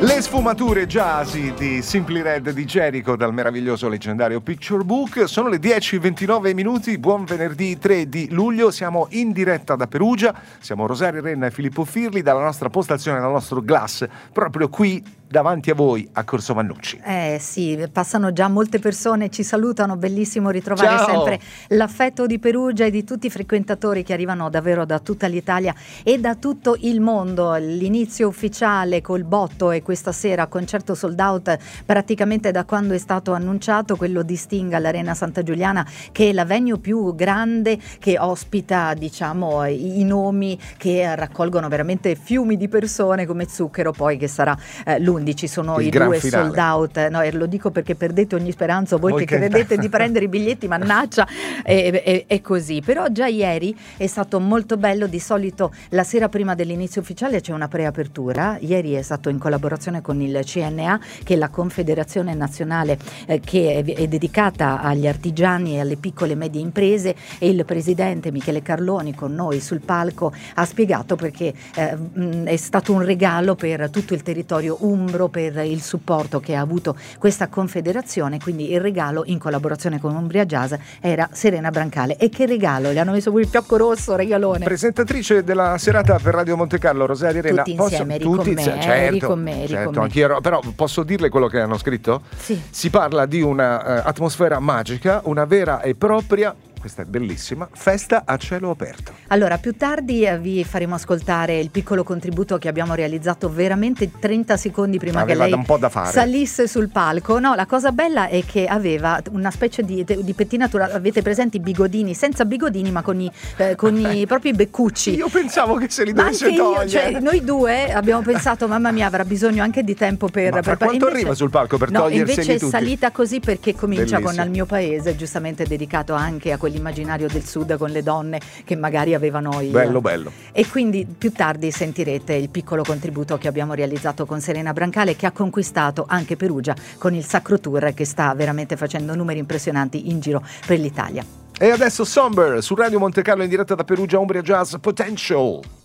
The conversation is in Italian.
Le sfumature jazzy di Simply Red di Jericho dal meraviglioso leggendario Picture Book. Sono le 10:29. Buon venerdì 3 di luglio. Siamo in diretta da Perugia. Siamo Rosario Renna e Filippo Firli dalla nostra postazione, dal nostro Glass, proprio qui davanti a voi a Corso Vannucci. Sì, passano già molte persone, ci salutano, bellissimo ritrovare Ciao. sempre l'affetto di Perugia e di tutti i frequentatori che arrivano davvero da tutta l'Italia e da tutto il mondo. L'inizio ufficiale col botto e questa sera concerto sold out praticamente da quando è stato annunciato, quello di Sting all'Arena Santa Giuliana, che è la venue più grande che ospita, diciamo, i nomi che raccolgono veramente fiumi di persone come Zucchero, poi che sarà l'11. Sono il i gran due finale. sold out, no, e lo dico perché perdete ogni speranza voi che credete di prendere i biglietti, mannaggia, è così. Però già ieri è stato molto bello. Di solito la sera prima dell'inizio ufficiale c'è una preapertura. Ieri è stato in collaborazione con il CNA, che è la Confederazione Nazionale che è dedicata agli artigiani e alle piccole e medie imprese, e il presidente Michele Carloni con noi sul palco ha spiegato perché è stato un regalo per tutto il territorio umbro, per il supporto che ha avuto questa confederazione. Quindi il regalo, in collaborazione con Umbria Jazz, era Serena Brancale. E che regalo, le hanno messo pure il fiocco rosso, regalone. Presentatrice della serata per Radio Monte Carlo, Rosario Renna. Tutti insieme, eri con me. Anch'io, però posso dirle quello che hanno scritto? Sì. Si parla di una atmosfera magica, una vera e propria, questa è bellissima, festa a cielo aperto. Allora, più tardi vi faremo ascoltare il piccolo contributo che abbiamo realizzato veramente 30 secondi prima Aveva che lei un po' da fare. salisse sul palco. No, la cosa bella è che aveva una specie di pettinatura. Avete presenti i bigodini, senza bigodini ma con i propri beccucci. Io pensavo che se li Ma dovesse anche io, togliere. cioè, noi due abbiamo pensato, mamma mia, avrà bisogno anche di tempo per... Ma fra quanto invece, arriva sul palco per toglierseli invece è tutti? salita così perché comincia Bellissimo. con Al mio paese, giustamente dedicato anche a quell'immaginario del sud con le donne che magari avevano i... Bello. E quindi più tardi sentirete il piccolo contributo che abbiamo realizzato con Serena Brancale, che ha conquistato anche Perugia con il Sacro Tour, che sta veramente facendo numeri impressionanti in giro per l'Italia. E adesso Somber su Radio Monte Carlo in diretta da Perugia, Umbria Jazz Potential.